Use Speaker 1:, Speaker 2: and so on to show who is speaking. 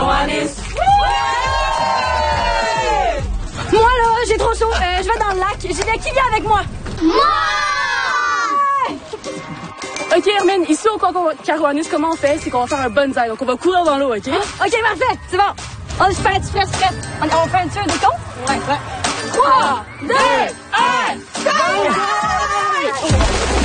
Speaker 1: Carouanis.
Speaker 2: Moi, là, j'ai trop chaud. Je vais dans le lac. J'ai des qui vient avec moi?
Speaker 3: Moi!
Speaker 4: OK, Hermine, ici au Carouanis, comment on fait? C'est qu'on va faire un bonsaï. Donc, on va courir dans l'eau, OK?
Speaker 2: OK, parfait. C'est bon. On est prêt, On fait un tir de con?
Speaker 1: Ouais.
Speaker 2: 3, 2, 1, go!